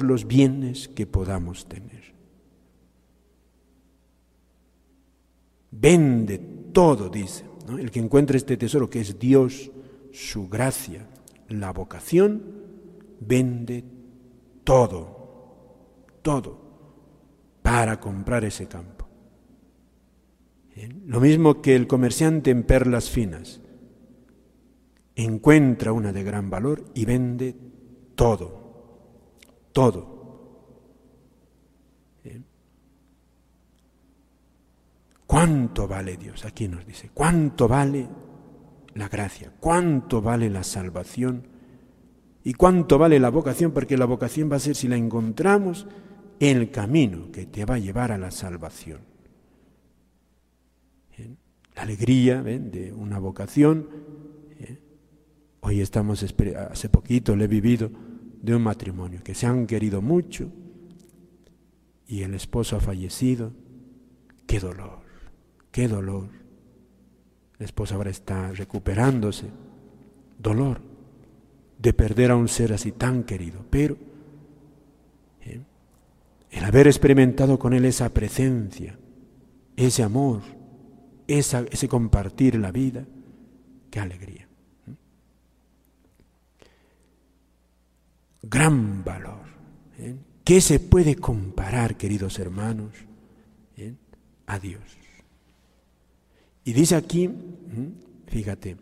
los bienes que podamos tener. Vende todo, dice, ¿no? El que encuentre este tesoro, que es Dios, su gracia, la vocación, vende todo, para comprar ese campo. Lo mismo que el comerciante en perlas finas encuentra una de gran valor y vende todo. ¿Cuánto vale Dios? Aquí nos dice, ¿cuánto vale la gracia? ¿Cuánto vale la salvación? ¿Y cuánto vale la vocación? Porque la vocación va a ser, si la encontramos, el camino que te va a llevar a la salvación. La alegría de una vocación. Hoy hace poquito le he vivido de un matrimonio que se han querido mucho y el esposo ha fallecido. ¡Qué dolor! ¡Qué dolor! La esposa ahora está recuperándose. Dolor de perder a un ser así tan querido, pero el haber experimentado con él esa presencia, ese amor, ese compartir la vida, qué alegría. Gran valor. ¿Qué se puede comparar, queridos hermanos, a Dios? Y dice aquí, fíjate,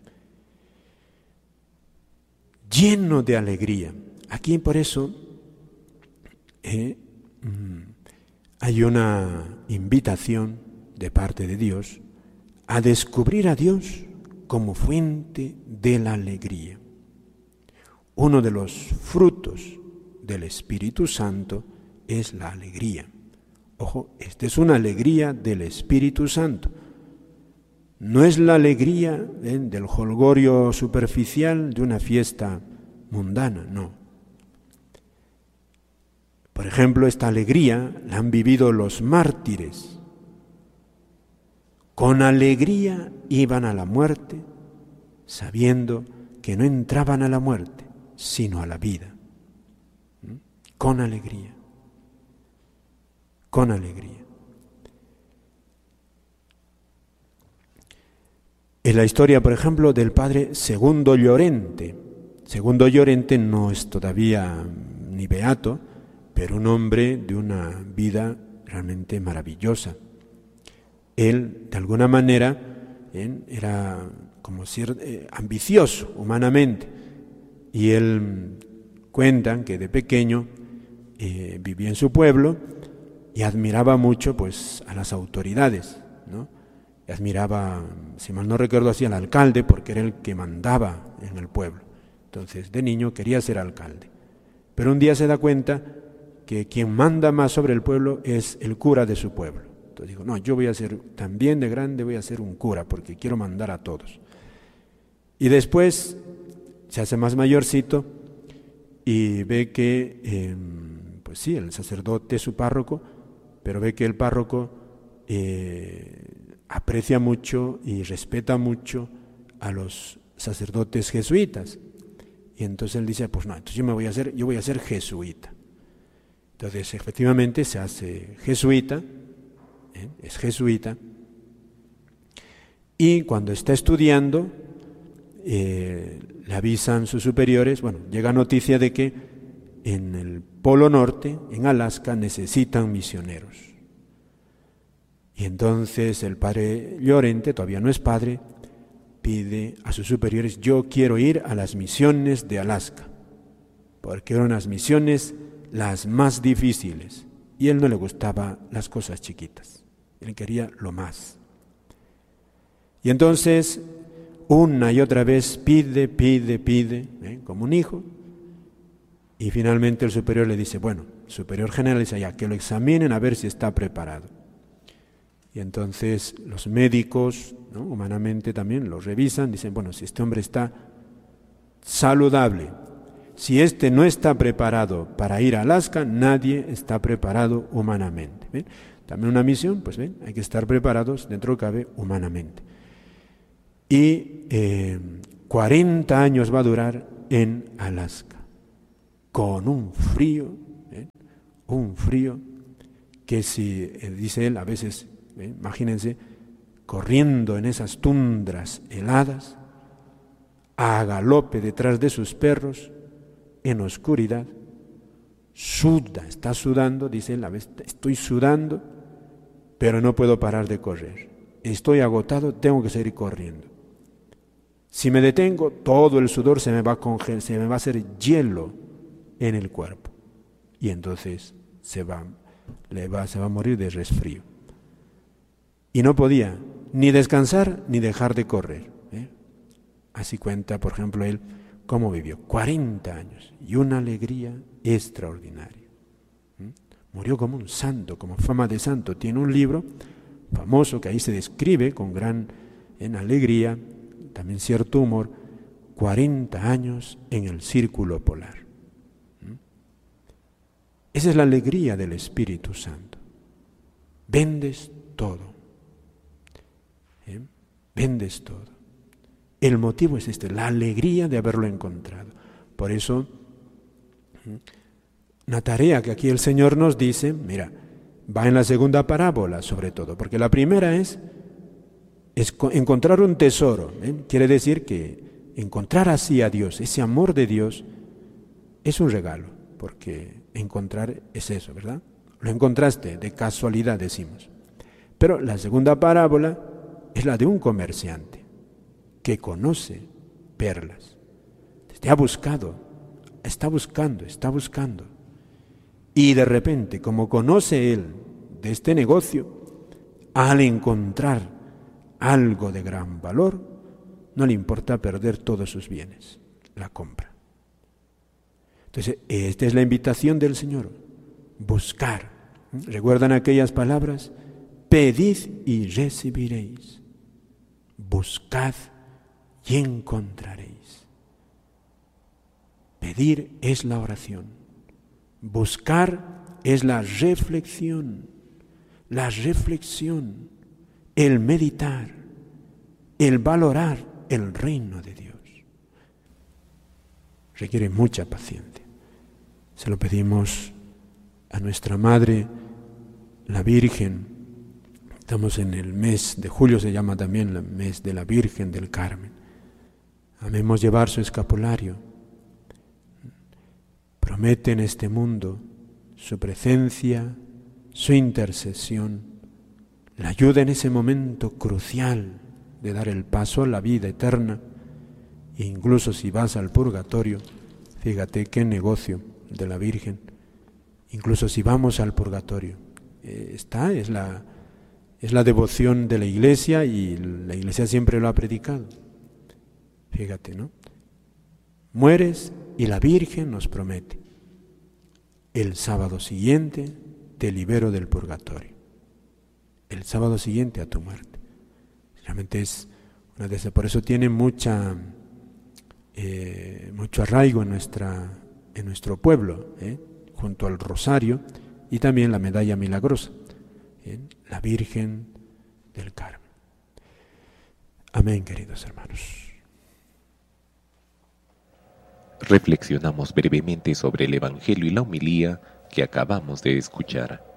lleno de alegría. Aquí por eso hay una invitación de parte de Dios a descubrir a Dios como fuente de la alegría. Uno de los frutos del Espíritu Santo es la alegría. Ojo, esta es una alegría del Espíritu Santo. No es la alegría del jolgorio superficial de una fiesta mundana, no. Por ejemplo, esta alegría la han vivido los mártires. Con alegría iban a la muerte, sabiendo que no entraban a la muerte, sino a la vida. Con alegría. Con alegría. En la historia, por ejemplo, del padre Segundo Llorente. Segundo Llorente no es todavía ni beato, pero un hombre de una vida realmente maravillosa. Él, de alguna manera, era como ser ambicioso humanamente. Y él cuentan que de pequeño vivía en su pueblo y admiraba mucho pues a las autoridades, ¿no? Y admiraba, si mal no recuerdo así, al alcalde, porque era el que mandaba en el pueblo. Entonces, de niño quería ser alcalde. Pero un día se da cuenta que quien manda más sobre el pueblo es el cura de su pueblo. Entonces digo, no, yo voy a ser, también de grande voy a ser un cura, porque quiero mandar a todos. Y después se hace más mayorcito y ve que, pues sí, el sacerdote es su párroco, pero ve que el párroco aprecia mucho y respeta mucho a los sacerdotes jesuitas. Y entonces él dice, pues no, entonces yo voy a ser jesuita. Entonces efectivamente se hace jesuita, es jesuita, y cuando está estudiando, le avisan sus superiores, llega noticia de que en el Polo Norte, en Alaska, necesitan misioneros. Y entonces el padre Llorente, todavía no es padre, pide a sus superiores, yo quiero ir a las misiones de Alaska, porque eran las misiones las más difíciles. Y a él no le gustaban las cosas chiquitas, él quería lo más. Y entonces, una y otra vez pide, como un hijo, y finalmente el superior le dice, el superior general dice, ya, que lo examinen a ver si está preparado. Y entonces los médicos, ¿no?, humanamente también lo revisan, dicen, si este hombre está saludable, si este no está preparado para ir a Alaska, nadie está preparado humanamente. ¿Ven? También una misión, hay que estar preparados, dentro cabe, humanamente. Y 40 años va a durar en Alaska, con un frío, un frío que si, dice él, a veces, imagínense, corriendo en esas tundras heladas, a galope detrás de sus perros, en oscuridad, suda, está sudando, dice él, a veces estoy sudando, pero no puedo parar de correr. Estoy agotado, tengo que seguir corriendo. Si me detengo, todo el sudor se me va a congelar, se me va a hacer hielo en el cuerpo. Y entonces se va a morir de resfrío. Y no podía ni descansar ni dejar de correr. Así cuenta, por ejemplo, él cómo vivió 40 años y una alegría extraordinaria. Murió como un santo, como fama de santo. Tiene un libro famoso que ahí se describe con gran alegría, también cierto humor, 40 años en el círculo polar. Esa es la alegría del Espíritu Santo. Vendes todo. Vendes todo. El motivo es este, la alegría de haberlo encontrado. Por eso, una tarea que aquí el Señor nos dice, mira, va en la segunda parábola sobre todo, porque la primera es encontrar un tesoro. Quiere decir que encontrar así a Dios, ese amor de Dios, es un regalo, porque encontrar es eso, ¿verdad? Lo encontraste de casualidad, decimos. Pero la segunda parábola es la de un comerciante que conoce perlas. Está buscando. Y de repente, como conoce él de este negocio, al encontrar algo de gran valor, no le importa perder todos sus bienes, la compra. Entonces, esta es la invitación del Señor, buscar. ¿Recuerdan aquellas palabras? Pedid y recibiréis, buscad y encontraréis. Pedir es la oración, buscar es la reflexión, el meditar, el valorar el reino de Dios. Requiere mucha paciencia. Se lo pedimos a nuestra Madre, la Virgen. Estamos en el mes de julio, se llama también el mes de la Virgen del Carmen. Amemos llevar su escapulario. Promete en este mundo su presencia, su intercesión, la ayuda en ese momento crucial de dar el paso a la vida eterna. E incluso si vas al purgatorio, fíjate qué negocio de la Virgen, incluso si vamos al purgatorio, es la devoción de la Iglesia y la Iglesia siempre lo ha predicado. Fíjate, ¿no? Mueres y la Virgen nos promete: el sábado siguiente te libero del purgatorio. El sábado siguiente a tu muerte. Realmente es una de esas, por eso tiene mucho arraigo en nuestro pueblo, junto al rosario y también la medalla milagrosa, la Virgen del Carmen. Amén, queridos hermanos. Reflexionamos brevemente sobre el Evangelio y la homilía que acabamos de escuchar.